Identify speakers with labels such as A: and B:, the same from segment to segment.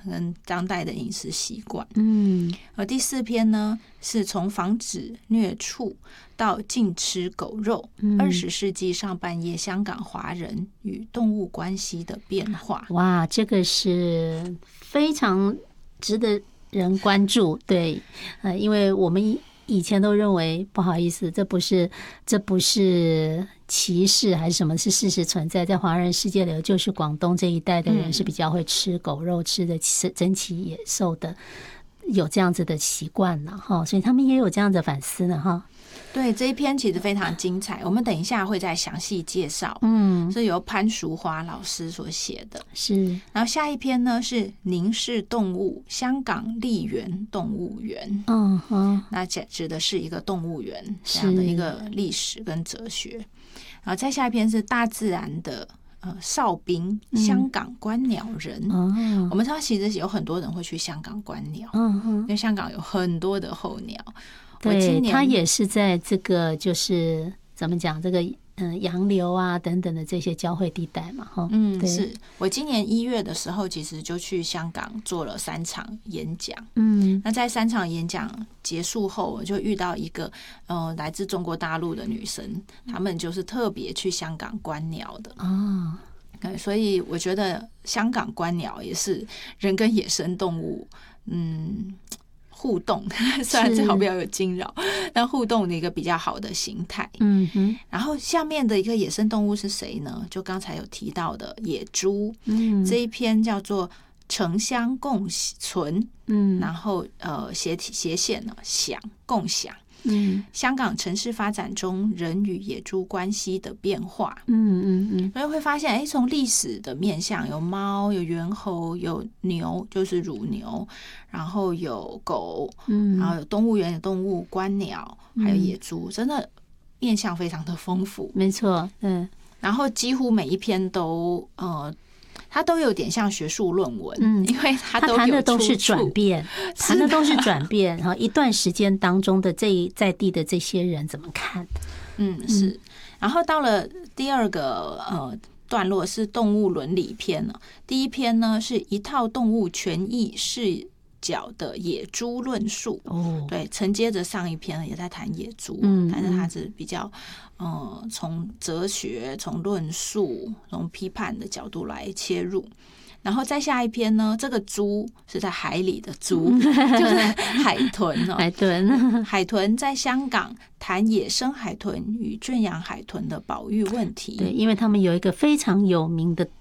A: 跟当代的饮食习惯。而第4篇呢，是从防止虐畜到禁吃狗肉，20世纪上半叶香港华人与动物关系的变化。
B: 哇，这个是非常值得人关注。对，因为我们以前都认为，不好意思，这不是歧视还是什么，是事实存在。在华人世界里，就是广东这一带的人是比较会吃狗肉，吃的珍奇野兽的，有这样子的习惯了哈，所以他们也有这样的反思呢哈。
A: 对，这一篇其实非常精彩，我们等一下会再详细介绍。是由潘淑花老师所写的。
B: 是，
A: 然后下一篇呢是凝视动物，香港丽园动物园。那指的是一个动物园这样的一个历史跟哲学。然后再下一篇是大自然的哨兵，香港观鸟人。我们知道其实有很多人会去香港观鸟，因为香港有很多的候鸟。
B: 对，它也是在这个就是怎么讲，这个洋流啊等等的这些交汇地带嘛，
A: 是我今年1月的时候，其实就去香港做了3场演讲。那在3场演讲结束后，我就遇到一个来自中国大陆的女生，她们就是特别去香港观鸟的。所以我觉得香港观鸟也是人跟野生动物互动，虽然这好比较有惊扰，但互动的一个比较好的形态。然后下面的一个野生动物是谁呢？就刚才有提到的野猪。这一篇叫做城乡共存，然后斜线呢共享。香港城市发展中人与野猪关系的变化。所以会发现从历史的面向，有猫，有猿猴，有牛，就是乳牛，然后有狗，然后有动物园的动物，观鸟，还有野猪，真的面向非常的丰富。
B: 没错。
A: 然后几乎每一篇都它都有点像学术论文，因为它
B: 谈的都是转变，谈的都是转变，然后一段时间当中的在地的这些人怎么看？
A: 是。然后到了第2个段落是动物伦理篇了。第1篇呢是一套动物权益视角的野猪论述。对，承接着上一篇也在谈野猪，但是它是比较从哲学、从论述、从批判的角度来切入。然后再下一篇呢，这个猪是在海里的猪，就是海豚。海豚在香港谈野生海豚与圈养海豚的保育问题。
B: 对，因为他们有一个非常有名的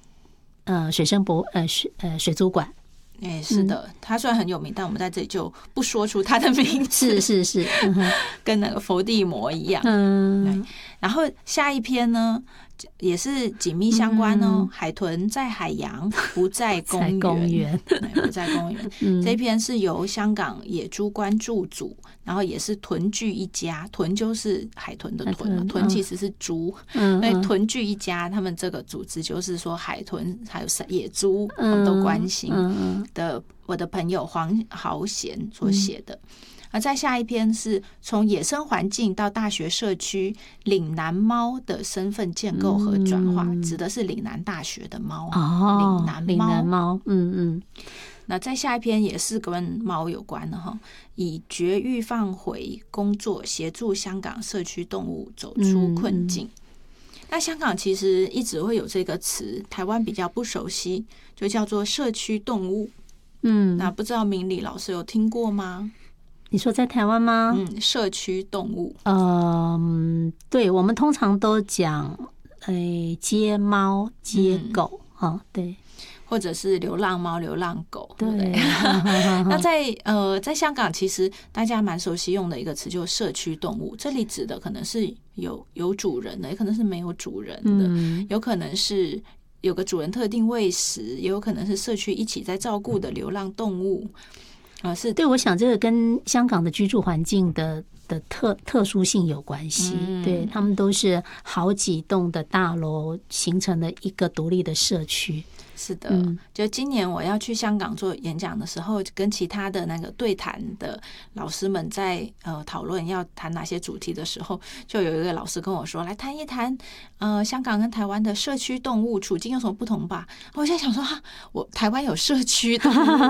B: 水族馆。
A: 是的，他虽然很有名，但我们在这里就不说出他的名字。
B: 是，
A: 跟那个伏地魔一样。然后下一篇呢，也是紧密相关哦。海豚在海洋，不在公园。不在公园。这篇是由香港野猪关注组，然后也是豚聚一家，豚就是海豚的豚，豚其实是猪。所以豚聚一家，他们这个组织就是说海豚还有野猪都关心的。我的朋友黄豪贤所写的。再下一篇是从野生环境到大学社区岭南猫的身份建构和转化，指的是岭南大学的猫。岭南猫。那再下一篇也是跟猫有关的哈，以绝育放回工作协助香港社区动物走出困境。那香港其实一直会有这个词，台湾比较不熟悉，就叫做社区动物。那不知道明理老师有听过吗？
B: 你说在台湾吗？
A: 社区动物。
B: 对，我们通常都讲接猫接狗。对，
A: 或者是流浪猫流浪狗，对不对？那在香港其实大家蛮熟悉用的一个词就是社区动物，这里指的可能是有主人的，也可能是没有主人的，有可能是有个主人特定喂食，也有可能是社区一起在照顾的流浪动物。是
B: 对，我想这个跟香港的居住环境的特殊性有关系。对，他们都是好几栋的大楼形成了一个独立的社区。
A: 是的，就今年我要去香港做演讲的时候，跟其他的那个对谈的老师们在讨论要谈哪些主题的时候，就有一个老师跟我说，来谈一谈香港跟台湾的社区动物处境有什么不同吧。我在想说我台湾有社区动物